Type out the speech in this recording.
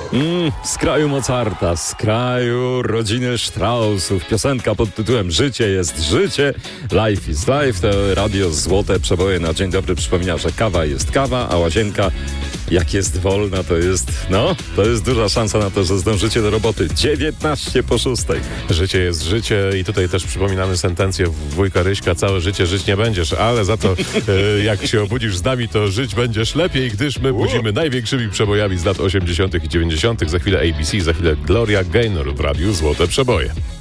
Z kraju Mozarta, z kraju rodziny Straussów. Piosenka pod tytułem Życie jest życie, life is life. To radio Złote Przeboje na dzień dobry przypomina, że kawa jest kawa, a łazienka jak jest wolna, to jest duża szansa na to, że zdążycie do roboty. 19:06. Życie jest życie i tutaj też przypominamy sentencję wujka Ryśka: całe życie żyć nie będziesz, ale za to jak się obudzisz z nami, to żyć będziesz lepiej, gdyż my budzimy największymi przebojami z lat 80. i 90. Za chwilę ABC, za chwilę Gloria Gaynor w radiu Złote Przeboje.